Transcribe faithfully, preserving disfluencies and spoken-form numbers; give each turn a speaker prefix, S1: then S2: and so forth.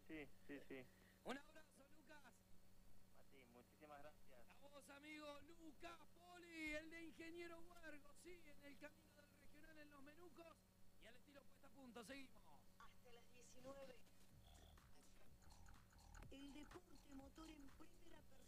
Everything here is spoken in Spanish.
S1: sí, sí, sí.
S2: Un abrazo, Lucas.
S1: Mati, muchísimas gracias.
S2: A vos, amigo Lucas Poli, el de Ingeniero Huergo, sí, en el camino del regional en los Menucos. Y al estilo puesta a punto, seguimos.
S3: Hasta las diecinueve. El deporte motor en primera persona.